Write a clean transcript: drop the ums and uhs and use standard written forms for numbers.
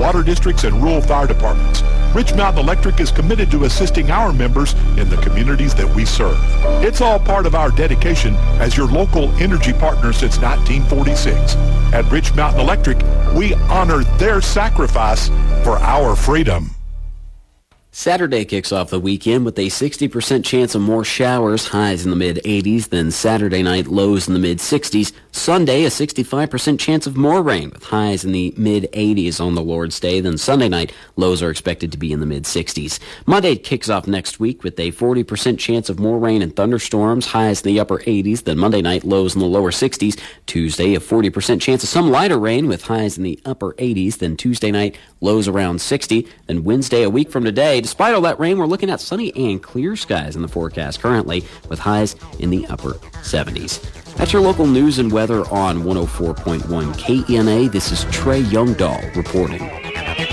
water districts, and rural fire departments. Rich Mountain Electric is committed to assisting our members in the communities that we serve. It's all part of our dedication as your local energy partner since 1946. At Rich Mountain Electric, we honor their sacrifice for our freedom. Saturday kicks off the weekend with a 60% chance of more showers, highs in the mid-80s, then Saturday night lows in the mid-60s. Sunday, a 65% chance of more rain with highs in the mid-80s on the Lord's Day, then Sunday night lows are expected to be in the mid-60s. Monday kicks off next week with a 40% chance of more rain and thunderstorms, highs in the upper 80s, then Monday night lows in the lower 60s. Tuesday, a 40% chance of some lighter rain with highs in the upper 80s, then Tuesday night lows around 60, then Wednesday, a week from today. Despite all that rain, we're looking at sunny and clear skies in the forecast currently with highs in the upper 70s. That's your local news and weather on 104.1 KENA. This is Trey Youngdahl reporting.